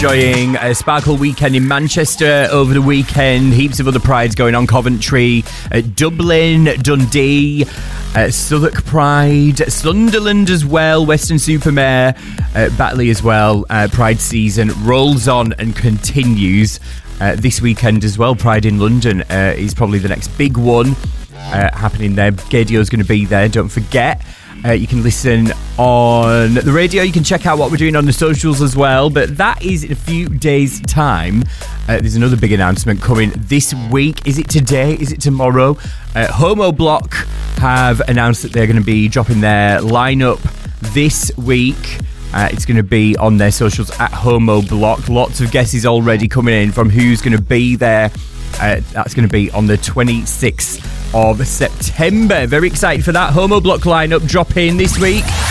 Enjoying a sparkle weekend in Manchester over the weekend. Heaps of other prides going on. Coventry, Dublin, Dundee, Southwark Pride, Sunderland as well, Weston-super-Mare, Batley as well. Pride season rolls on and continues this weekend as well. Pride in London is probably the next big one happening there. Gadio's going to be there, don't forget. You can listen on the radio. You can check out what we're doing on the socials as well. But that is in a few days' time. There's another big announcement coming this week. Is it today? Is it tomorrow? Homo Block have announced that they're going to be dropping their lineup this week. It's going to be on their socials at Homo Block. Lots of guesses already coming in from who's going to be there. That's going to be on the 26th of September. Very excited for that. Homo Block lineup dropping this week.